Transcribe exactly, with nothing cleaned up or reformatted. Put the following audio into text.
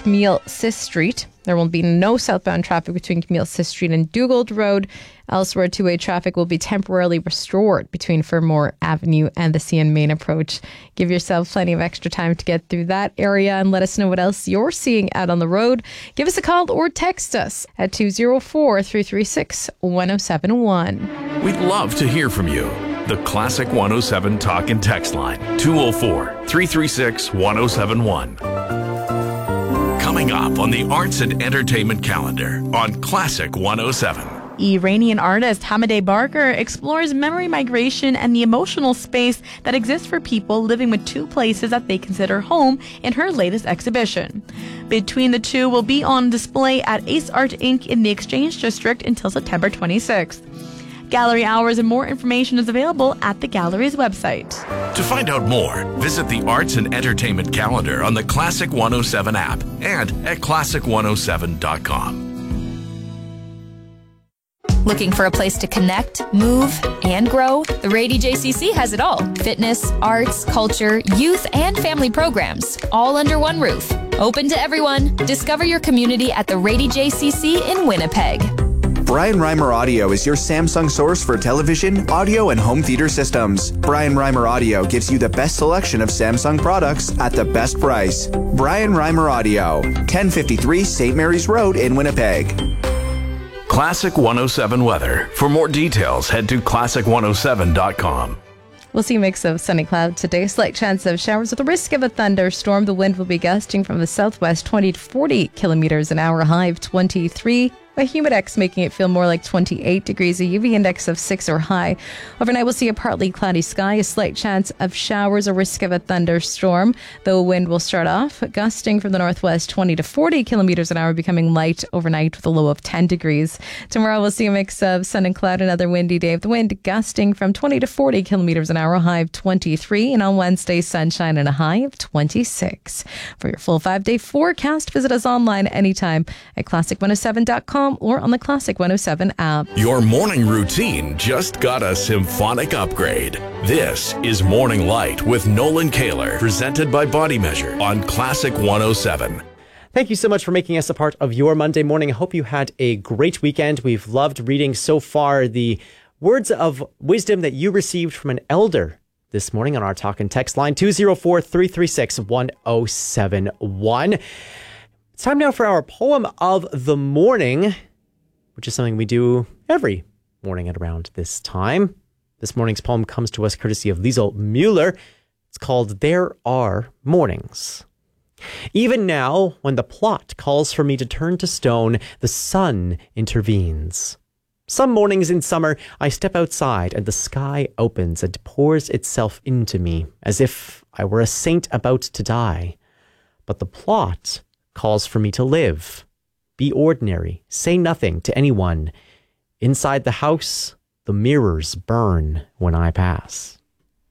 Camille Sis Street. There will be no southbound traffic between Camille Sis Street and Dugald Road. Elsewhere, two-way traffic will be temporarily restored between Fermor Avenue and the C N Main approach. Give yourself plenty of extra time to get through that area and let us know what else you're seeing out on the road. Give us a call or text us at two oh four, three three six, one oh seven one. We'd love to hear from you. The Classic one oh seven Talk and Text line, two oh four, three three six, one oh seven one. Coming up on the Arts and Entertainment calendar on Classic one oh seven. Iranian artist Hamadeh Barker explores memory migration and the emotional space that exists for people living with two places that they consider home in her latest exhibition. Between the two will be on display at Ace Art Incorporated in the Exchange District until September twenty-sixth. Gallery hours and more information is available at the gallery's website. To find out more, visit the Arts and Entertainment calendar on the Classic one oh seven app and at classic one oh seven dot com. Looking for a place to connect, move, and grow? The Rady J C C has it all. Fitness, arts, culture, youth, and family programs, all under one roof. Open to everyone. Discover your community at the Rady J C C in Winnipeg. Brian Reimer Audio is your Samsung source for television, audio, and home theater systems. Brian Reimer Audio gives you the best selection of Samsung products at the best price. Brian Reimer Audio, ten fifty-three Saint Mary's Road in Winnipeg. Classic one oh seven weather. For more details, head to classic one oh seven dot com. We'll see a mix of sunny clouds today. Slight chance of showers with a risk of a thunderstorm. The wind will be gusting from the southwest twenty to forty kilometers an hour, high of twenty-three. A humidex making it feel more like twenty-eight degrees, a U V index of six or high. Overnight, we'll see a partly cloudy sky, a slight chance of showers, a risk of a thunderstorm. The wind will start off gusting from the northwest twenty to forty kilometers an hour, becoming light overnight with a low of ten degrees. Tomorrow, we'll see a mix of sun and cloud, another windy day, with the wind gusting from twenty to forty kilometers an hour, a high of twenty-three. And on Wednesday, sunshine and a high of twenty-six. For your full five-day forecast, visit us online anytime at classic one oh seven dot com. Or on the Classic one oh seven app. Your morning routine just got a symphonic upgrade. This is Morning Light with Nolan Kaler, presented by Body Measure on Classic one oh seven. Thank you so much for making us a part of your Monday morning. I hope you had a great weekend. We've loved reading so far the words of wisdom that you received from an elder this morning on our Talk and Text line, two oh four, three three six, one oh seven one. It's time now for our poem of the morning, which is something we do every morning at around this time. This morning's poem comes to us courtesy of Liesl Mueller. It's called There Are Mornings. Even now, when the plot calls for me to turn to stone, the sun intervenes. Some mornings in summer, I step outside and the sky opens and pours itself into me as if I were a saint about to die. But the plot calls for me to live, be ordinary, say nothing to anyone. Inside the house, the mirrors burn when I pass.